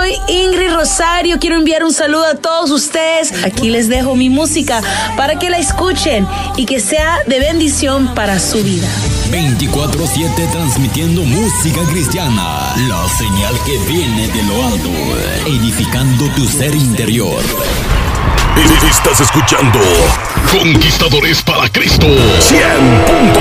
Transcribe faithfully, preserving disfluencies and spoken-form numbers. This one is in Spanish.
soy Ingrid Rosario. Quiero enviar un saludo a todos ustedes. Aquí les dejo mi música para que la escuchen y que sea de bendición para su vida. veinticuatro siete transmitiendo música cristiana. La señal que viene de lo alto, edificando tu ser interior. Estás escuchando Conquistadores para Cristo cien punto